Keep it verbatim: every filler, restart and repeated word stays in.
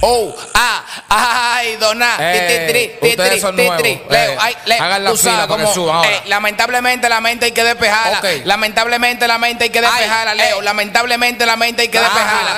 Oh, ah, ay, dona, Eh, titri, ustedes titri, son titri, nuevos. Leo, Eh, ay, Leo, hagan la tú sabes fila para que cómo, suban ahora. eh, lamentablemente la mente hay que despejarla, Ok. lamentablemente la mente hay que despejarla, Ay, Leo, eh. lamentablemente la mente hay que Ajá. despejarla.